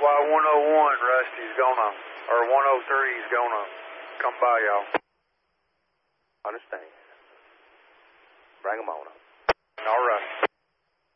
why 101 Rusty's gonna, or 103's gonna come by y'all. Understand. Bring them on up.